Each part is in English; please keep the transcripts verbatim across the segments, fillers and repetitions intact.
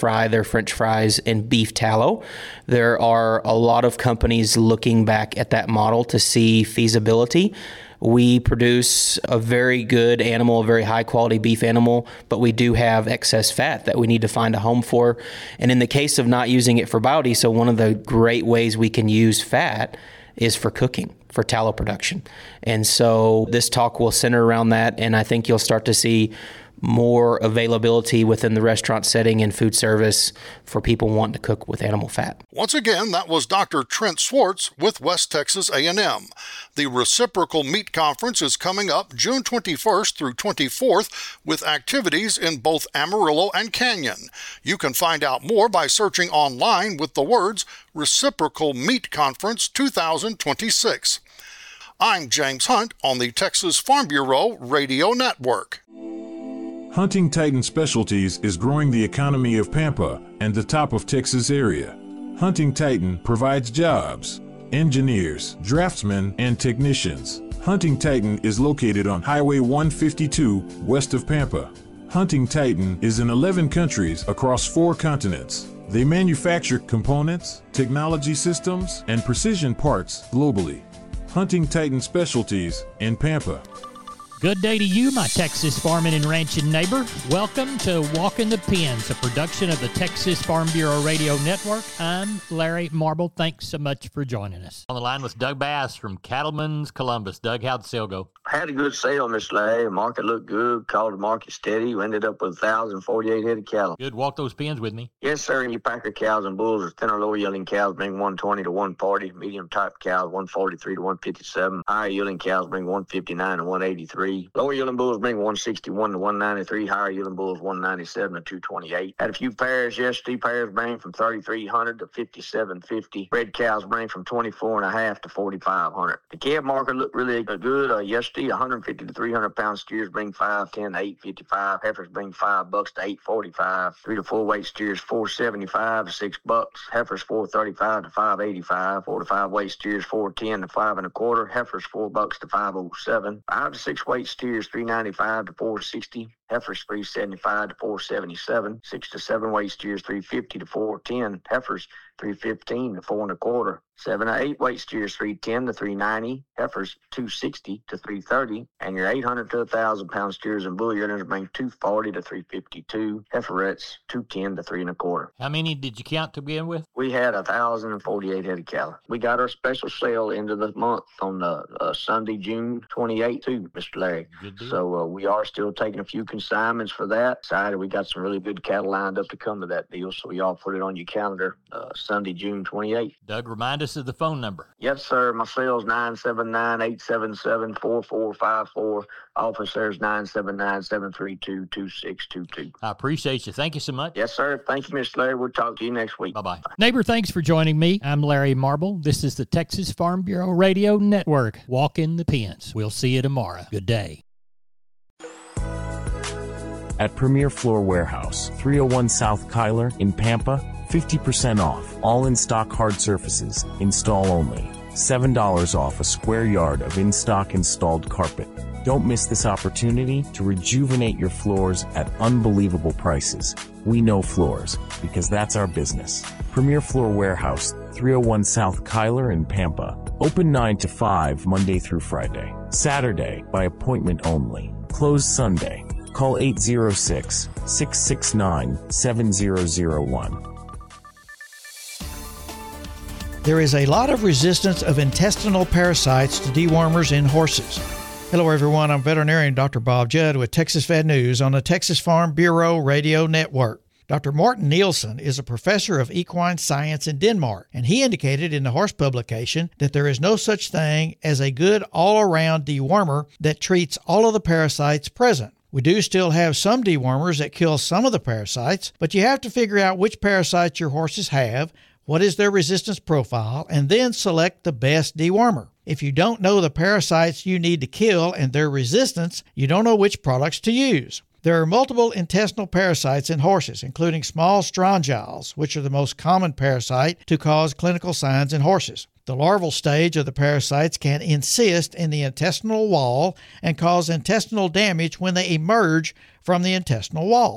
fry their French fries in beef tallow. There are a lot of companies looking back at that model to see feasibility. We produce a very good animal, a very high quality beef animal, but we do have excess fat that we need to find a home for. And in the case of not using it for biodiesel, one of the great ways we can use fat is for cooking, for tallow production. And so this talk will center around that, and I think you'll start to see more availability within the restaurant setting and food service for people wanting to cook with animal fat. Once again, that was Doctor Trent Swartz with West Texas A and M. The Reciprocal Meat Conference is coming up June twenty-first through twenty-fourth with activities in both Amarillo and Canyon. You can find out more by searching online with the words Reciprocal Meat Conference two thousand twenty-six. I'm James Hunt on the Texas Farm Bureau Radio Network. Hunting Titan Specialties is growing the economy of Pampa and the top of Texas area. Hunting Titan provides jobs, engineers, draftsmen, and technicians. Hunting Titan is located on Highway one fifty-two west of Pampa. Hunting Titan is in eleven countries across four continents. They manufacture components, technology systems, and precision parts globally. Hunting Titan Specialties in Pampa. Good day to you, my Texas farming and ranching neighbor. Welcome to Walking the Pens, a production of the Texas Farm Bureau Radio Network. I'm Larry Marble. Thanks so much for joining us. On the line with Doug Bass from Cattleman's Columbus. Doug, how'd the sale go? I had a good sale, Mister Larry. The market looked good. Called the market steady. We ended up with one thousand forty-eight head of cattle. Good. Walk those pens with me. Yes, sir. And your packer cows and bulls are thinner, lower yielding cows bring one twenty to one forty. Medium type cows one forty-three to one fifty-seven. Higher yielding cows bring one fifty-nine to one eighty-three. Lower yielding bulls bring one sixty-one to one ninety-three. Higher yielding bulls one ninety-seven to two twenty-eight. Had a few pairs yesterday. Pairs bring from thirty-three hundred to fifty-seven fifty. Red cows bring from twenty-four and a half to forty-five hundred. The calf market looked really good uh, yesterday. one fifty to three hundred pound steers bring five ten to eight fifty-five. Heifers bring five bucks to eight forty-five. Three to four weight steers four seventy-five to six bucks. Heifers four thirty-five to five eighty-five. Four to five weight steers four ten to five and a quarter. Heifers four bucks to five oh seven. Five to six weight steers three ninety-five to four sixty. Heifers three seventy-five to four seventy-seven. Six to seven weight steers three fifty to four ten. Heifers three fifteen to four and a quarter. Seven to eight weight steers three ten to three ninety. Heifers two sixty to three thirty. And your eight hundred to one thousand pound steers and bull yearlings bring two forty to three fifty-two. Heiferettes two ten to three and a quarter. How many did you count to begin with? We had one thousand forty-eight head of cattle. We got our special sale into the month on the uh, Sunday, June twenty-eighth too, Mister Larry. Good deal. So uh, we are still taking a few consignments for that. Excited, we got some really good cattle lined up to come to that deal, so y'all put it on your calendar, uh, Sunday, June twenty-eighth. Doug, remind us of the phone number. Yes, sir. My cell's nine seven nine, eight seven seven, four four five four. Office there's nine seven nine, seven three two, two six two two. I appreciate you. Thank you so much. Yes, sir. Thank you, Mister Larry. We'll talk to you next week. Bye-bye. Neighbor, thanks for joining me. I'm Larry Marble. This is the Texas Farm Bureau Radio Network. Walk in the pens. We'll see you tomorrow. Good day. At Premier Floor Warehouse, three oh one South Kyler in Pampa, fifty percent off. All in-stock hard surfaces. Install only. seven dollars off a square yard of in-stock installed carpet. Don't miss this opportunity to rejuvenate your floors at unbelievable prices. We know floors, because that's our business. Premier Floor Warehouse, three oh one South Kyler in Pampa. Open nine to five Monday through Friday. Saturday, by appointment only. Closed Sunday. Call eight oh six, six six nine, seven oh oh one. There is a lot of resistance of intestinal parasites to dewormers in horses. Hello everyone, I'm veterinarian Doctor Bob Judd with Texas Vet News on the Texas Farm Bureau Radio Network. Doctor Morten Nielsen is a professor of equine science in Denmark, and he indicated in the horse publication that there is no such thing as a good all-around dewormer that treats all of the parasites present. We do still have some dewormers that kill some of the parasites, but you have to figure out which parasites your horses have, what is their resistance profile, and then select the best dewormer. If you don't know the parasites you need to kill and their resistance, you don't know which products to use. There are multiple intestinal parasites in horses, including small strongyles, which are the most common parasite to cause clinical signs in horses. The larval stage of the parasites can insist in the intestinal wall and cause intestinal damage when they emerge from the intestinal wall.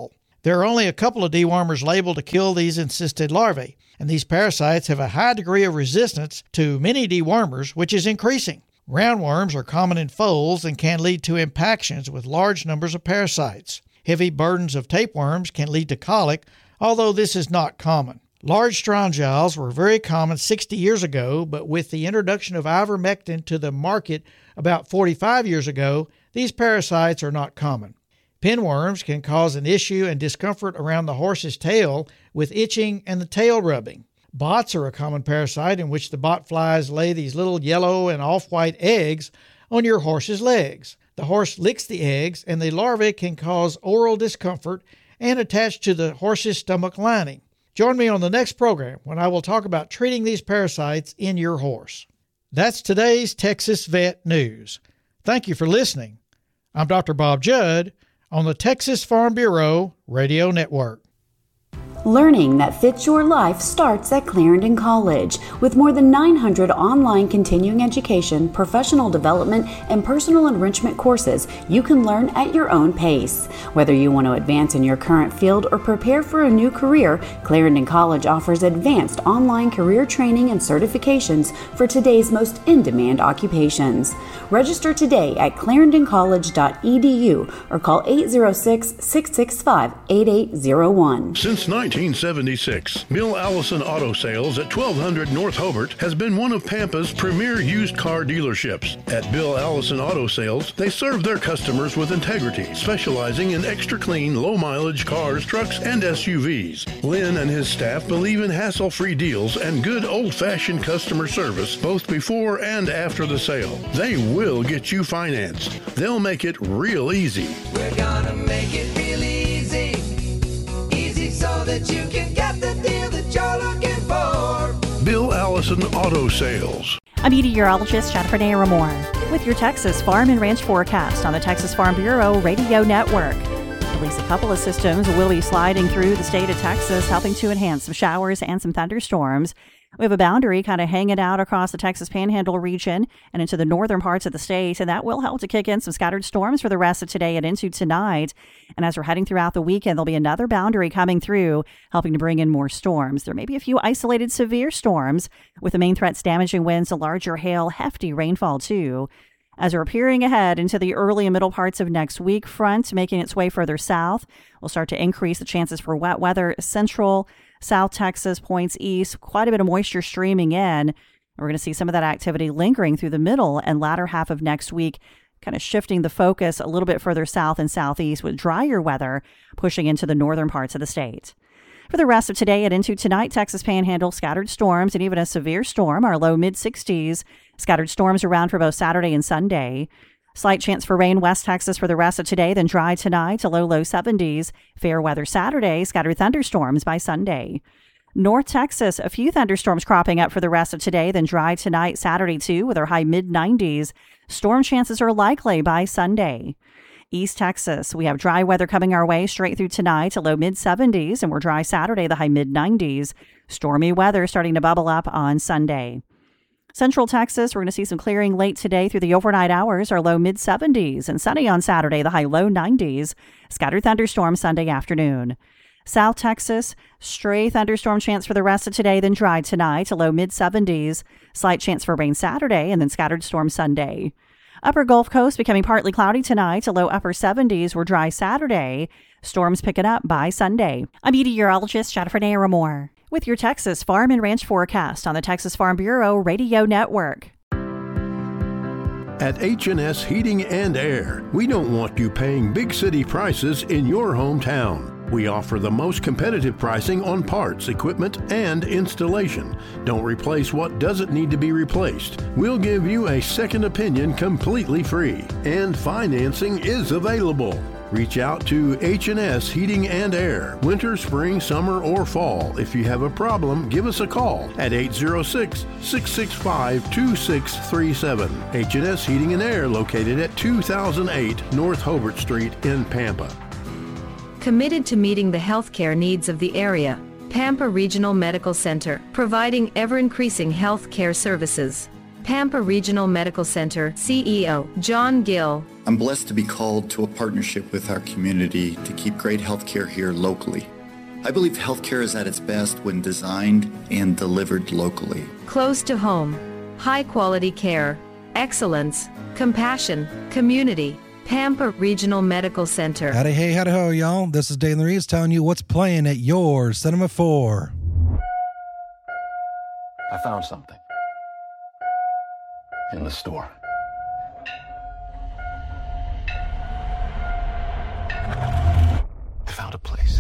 There are only a couple of dewormers labeled to kill these encysted larvae, and these parasites have a high degree of resistance to many dewormers, which is increasing. Roundworms are common in foals and can lead to impactions with large numbers of parasites. Heavy burdens of tapeworms can lead to colic, although this is not common. Large strongyles were very common sixty years ago, but with the introduction of ivermectin to the market about forty-five years ago, these parasites are not common. Pinworms can cause an issue and discomfort around the horse's tail with itching and the tail rubbing. Bots are a common parasite in which the bot flies lay these little yellow and off-white eggs on your horse's legs. The horse licks the eggs, and the larvae can cause oral discomfort and attach to the horse's stomach lining. Join me on the next program when I will talk about treating these parasites in your horse. That's today's Texas Vet News. Thank you for listening. I'm Doctor Bob Judd on the Texas Farm Bureau Radio Network. Learning that fits your life starts at Clarendon College. With more than nine hundred online continuing education, professional development, and personal enrichment courses, you can learn at your own pace. Whether you want to advance in your current field or prepare for a new career, Clarendon College offers advanced online career training and certifications for today's most in-demand occupations. Register today at clarendon college dot e d u or call eight zero six, six six five, eight eight zero one. Since nineteen seventy-six, Bill Allison Auto Sales at twelve hundred North Hobart has been one of Pampa's premier used car dealerships. At Bill Allison Auto Sales, they serve their customers with integrity, specializing in extra clean, low-mileage cars, trucks, and S U Vs. Lynn and his staff believe in hassle-free deals and good old-fashioned customer service both before and after the sale. They will get you financed. They'll make it real easy. We're gonna make it real easy. Easy so that you can get the deal that you're looking for. Bill Allison Auto Sales. I'm meteorologist Jennifer Naramore with your Texas Farm and Ranch forecast on the Texas Farm Bureau Radio Network. At least a couple of systems will be sliding through the state of Texas, helping to enhance some showers and some thunderstorms. We have a boundary kind of hanging out across the Texas Panhandle region and into the northern parts of the state, and that will help to kick in some scattered storms for the rest of today and into tonight. And as we're heading throughout the weekend, there'll be another boundary coming through, helping to bring in more storms. There may be a few isolated severe storms, with the main threats damaging winds, a larger hail, hefty rainfall too. As we're peering ahead into the early and middle parts of next week, front making its way further south will start to increase the chances for wet weather. Central South Texas points east, quite a bit of moisture streaming in. We're going to see some of that activity lingering through the middle and latter half of next week, kind of shifting the focus a little bit further south and southeast with drier weather pushing into the northern parts of the state. For the rest of today and into tonight, Texas Panhandle, scattered storms and even a severe storm, our low mid sixties. Scattered storms around for both Saturday and Sunday. Slight chance for rain West Texas for the rest of today, then dry tonight to low, low seventies. Fair weather Saturday, scattered thunderstorms by Sunday. North Texas, a few thunderstorms cropping up for the rest of today, then dry tonight, Saturday too, with our high mid nineties. Storm chances are likely by Sunday. East Texas, we have dry weather coming our way straight through tonight to low mid seventies, and we're dry Saturday, the high mid nineties. Stormy weather starting to bubble up on Sunday. Central Texas, we're going to see some clearing late today through the overnight hours, our low mid seventies, and sunny on Saturday, the high low nineties. Scattered thunderstorms Sunday afternoon. South Texas, stray thunderstorm chance for the rest of today, then dry tonight to low mid seventies. Slight chance for rain Saturday, and then scattered storm Sunday. Upper Gulf Coast becoming partly cloudy tonight to low upper seventies. We're dry Saturday. Storms picking up by Sunday. I'm meteorologist Jennifer Naramore with your Texas Farm and Ranch forecast on the Texas Farm Bureau Radio Network. At H and S Heating and Air, we don't want you paying big city prices in your hometown. We offer the most competitive pricing on parts, equipment, and installation. Don't replace what doesn't need to be replaced. We'll give you a second opinion completely free, and financing is available. Reach out to H and S Heating and Air, winter, spring, summer, or fall. If you have a problem, give us a call at eight zero six, six six five, two six three seven. H and S Heating and Air, located at two thousand eight North Hobart Street in Pampa. Committed to meeting the healthcare needs of the area, Pampa Regional Medical Center, providing ever-increasing health care services. Pampa Regional Medical Center C E O John Gill I'm blessed to be called to a partnership with our community to keep great healthcare here locally. I believe healthcare is at its best when designed and delivered locally. Close to home, high-quality care, excellence, compassion, community. Pampa Regional Medical Center. Howdy hey, howdy ho, y'all. This is Dane Reeves telling you what's playing at your Cinema four. I found something in the store. I found a place.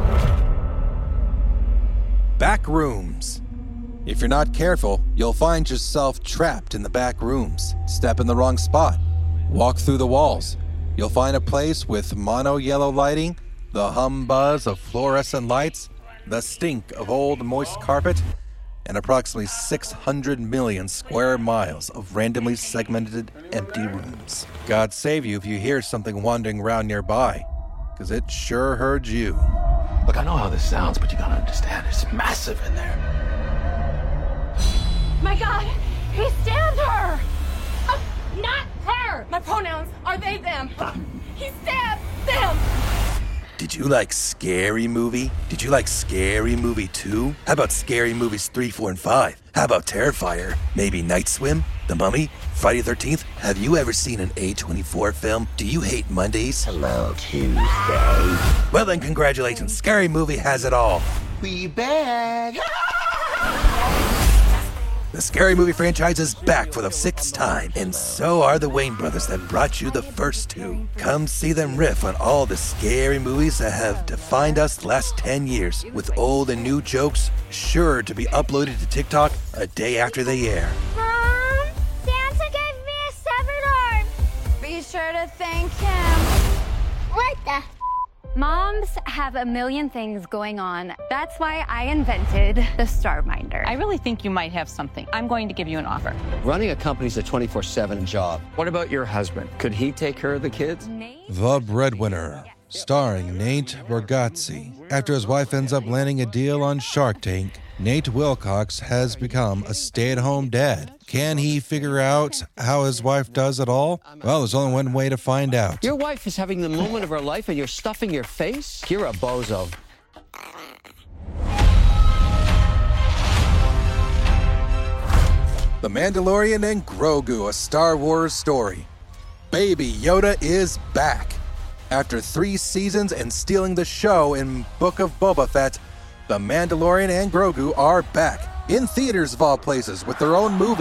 Back rooms. If you're not careful, you'll find yourself trapped in the back rooms. Step in the wrong spot. Walk through the walls. You'll find a place with mono yellow lighting, the hum buzz of fluorescent lights, the stink of old moist carpet, and approximately six hundred million square miles of randomly segmented empty rooms. God save you if you hear something wandering around nearby, because it sure heard you. Look, I know how this sounds, but you gotta understand, it's massive in there. My God, he stabbed her! Uh, not her! My pronouns are they, them. He stabbed them! Did you like Scary Movie? Did you like Scary Movie two? How about Scary Movies three, four, and five? How about Terrifier? Maybe Night Swim? The Mummy? Friday the thirteenth? Have you ever seen an A twenty-four film? Do you hate Mondays? Hello, Tuesday. Well then, congratulations. Scary Movie has it all. We back! The Scary Movie franchise is back for the sixth time, and so are the Wayne brothers that brought you the first two. Come see them riff on all the scary movies that have defined us the last ten years, with old and new jokes sure to be uploaded to TikTok a day after they air. Mom, Santa gave me a severed arm. Be sure to thank him. What the? Moms have a million things going on. That's why I invented the StarMinder. I really think you might have something. I'm going to give you an offer. Running a company's a twenty-four seven job. What about your husband? Could he take care of the kids? The Breadwinner, starring Nate Bargatze. After his wife ends up landing a deal on Shark Tank, Nate Wilcox has become a stay-at-home dad. Can he figure out how his wife does it all? Well, there's only one way to find out. Your wife is having the moment of her life and you're stuffing your face? You're a bozo. The Mandalorian and Grogu, a Star Wars story. Baby Yoda is back. After three seasons and stealing the show in Book of Boba Fett, The Mandalorian and Grogu are back, in theaters of all places, with their own movie.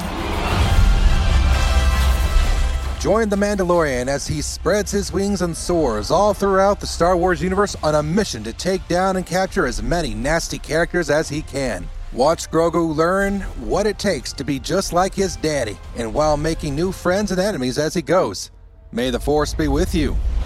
Join The Mandalorian as he spreads his wings and soars all throughout the Star Wars universe on a mission to take down and capture as many nasty characters as he can. Watch Grogu learn what it takes to be just like his daddy, and while making new friends and enemies as he goes. May the Force be with you.